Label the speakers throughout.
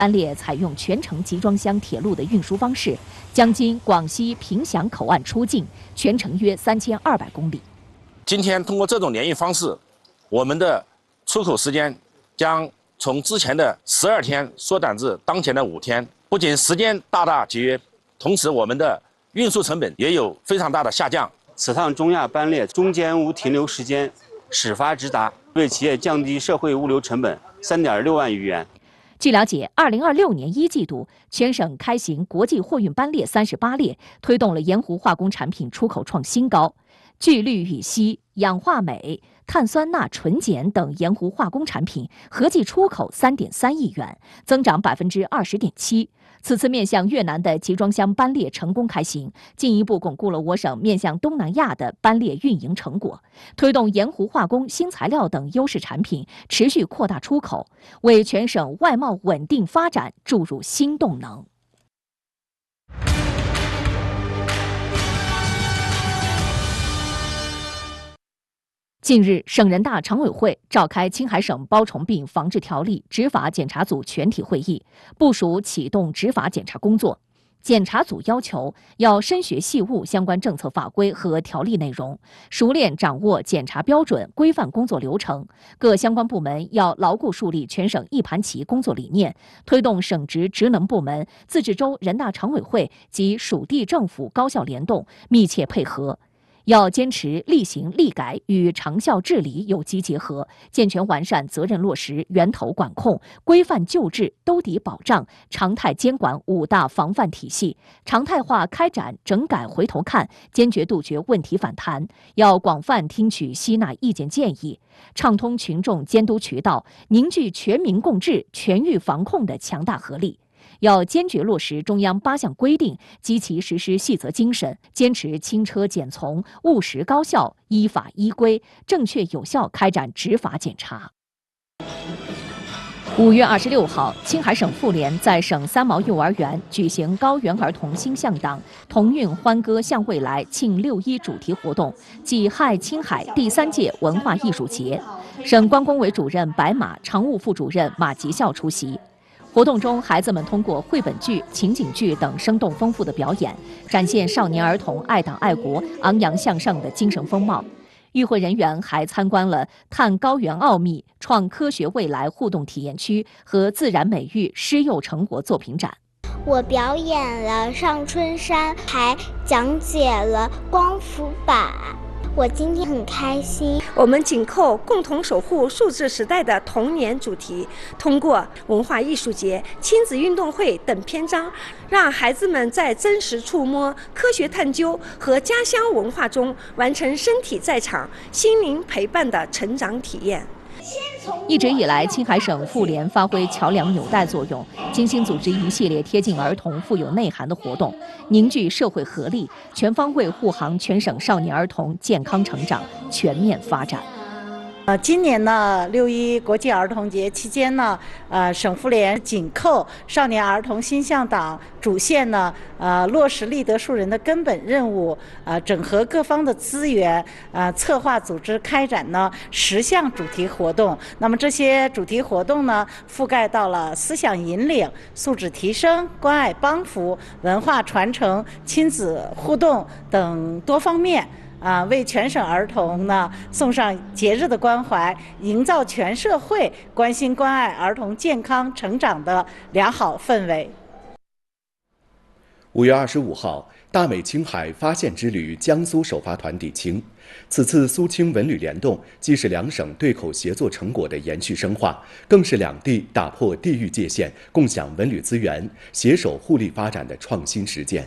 Speaker 1: 班列采用全程集装箱铁路的运输方式，将经广西凭祥口岸出境，全程约3200公里。
Speaker 2: 今天通过这种联运方式，我们的出口时间将从之前的12天缩短至当前的5天，不仅时间大大节约，同时我们的运输成本也有非常大的下降。
Speaker 3: 此趟中亚班列中间无停留时间，始发直达，为企业降低社会物流成本3.6万余元。
Speaker 1: 据了解，2026年1季度，全省开行国际货运班列38列，推动了盐湖化工产品出口创新高。聚氯乙烯、氧化镁、碳酸钠纯碱等盐湖化工产品合计出口3.3亿元，增长20.7%。此次面向越南的集装箱班列成功开行，进一步巩固了我省面向东南亚的班列运营成果，推动盐湖化工、新材料等优势产品持续扩大出口，为全省外贸稳定发展注入新动能。近日，省人大常委会召开青海省包虫病防治条例执法检查组全体会议，部署启动执法检查工作。检查组要求要深学细悟相关政策法规和条例内容，熟练掌握检查标准，规范工作流程。各相关部门要牢固树立全省一盘棋工作理念，推动省直职能部门、自治州人大常委会及属地政府高效联动，密切配合。要坚持厉行厉改与长效治理有机结合，健全完善责任落实、源头管控、规范救治、兜底保障、常态监管5大防范体系，常态化开展整改回头看，坚决杜绝问题反弹。要广泛听取吸纳意见建议，畅通群众监督渠道，凝聚全民共治、全域防控的强大合力。要坚决落实中央8项规定及其实施细则精神，坚持轻车简从、务实高效、依法依规、正确有效开展执法检查。5月26号，青海省妇联在省3毛幼儿园举行高原儿童心向党同韵欢歌向未来庆6·1主题活动暨嗨青海第3届文化艺术节，省关工委主任白马、常务副主任马吉孝出席。活动中，孩子们通过绘本剧、情景剧等生动丰富的表演，展现少年儿童爱党爱国、昂扬向上的精神风貌。与会人员还参观了探高原奥秘、创科学未来互动体验区和自然美育施幼成果作品展。
Speaker 4: 我表演了上春山，还讲解了光伏板。我今天很开心。
Speaker 5: 我们紧扣共同守护数字时代的童年主题，通过文化艺术节、亲子运动会等篇章，让孩子们在真实触摸、科学探究和家乡文化中完成身体在场、心灵陪伴的成长体验。
Speaker 1: 一直以来，青海省妇联发挥桥梁纽带作用，精心组织一系列贴近儿童、富有内涵的活动，凝聚社会合力，全方位护航全省少年儿童健康成长、全面发展。
Speaker 6: 今年呢，6·1国际儿童节期间呢，省妇联紧扣少年儿童心向党主线呢，落实立德树人的根本任务，整合各方的资源，策划组织开展呢10项主题活动。那么这些主题活动呢，覆盖到了思想引领、素质提升、关爱帮扶、文化传承、亲子互动等多方面。为全省儿童呢送上节日的关怀，营造全社会关心关爱儿童健康成长的良好氛围。
Speaker 7: 5月25号，大美青海发现之旅江苏首发团抵青。此次苏青文旅联动，既是两省对口协作成果的延续深化，更是两地打破地域界限、共享文旅资源、携手互利发展的创新实践。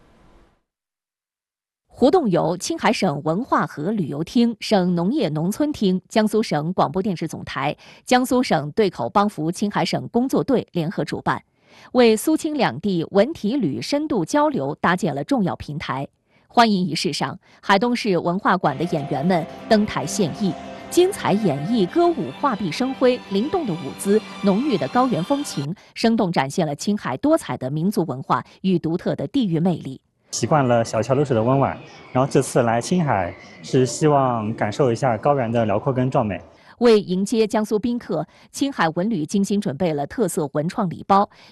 Speaker 1: 活动由青海省文化和旅游厅、省农业农村厅、江苏省广播电视总台、江苏省对口帮扶青海省工作队联合主办，为苏青两地文体旅深度交流搭建了重要平台。欢迎仪式上，海东市文化馆的演员们登台献艺，精彩演绎歌舞画壁生辉，灵动的舞姿，浓郁的高原风情，生动展现了青海多彩的民族文化与独特的地域魅力。
Speaker 8: 习惯了小桥流水的温婉，然后这次来青海是希望感受一下高原的辽阔跟壮美。
Speaker 1: 为迎接江苏宾客，青海文旅精心准备了特色文创礼包，